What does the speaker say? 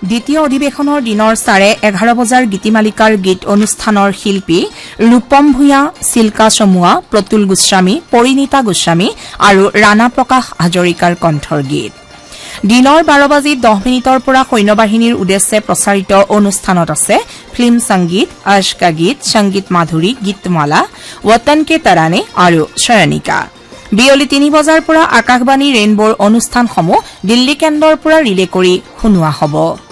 দ্বিতীয় অধিৱেশনৰ দিনৰ 11:30 বজাৰ গীতিমালিকাৰ গীত অনুষ্ঠানৰ শিল্পী ৰূপম ভূঞা, চিল্কা চমুৱা, প্ৰতুল গোস্বামী, পৰিণীতা গোস্বামী আৰু ৰাণা প্ৰকাশ হাজৰিকাৰ কণ্ঠৰ গীত। দিনৰ 12:10 পৰা সৈন্যবাহিনীৰ উদ্দেশ্যে প্ৰচাৰিত অনুষ্ঠানত আছে ফিল্ম সংগীত, আশকা গীত, সংগীত মাধুৰী, গীতমালা, ৱতন কে তৰানে আৰু শয়নিকা। বিয়লি 3 বজাৰ পৰা আকাশবাণী ৰেইনব'ৰ অনুষ্ঠানসমূহ দিল্লী কেন্দ্ৰৰ পৰা ৰিলে কৰি শুনোৱা হ'ব।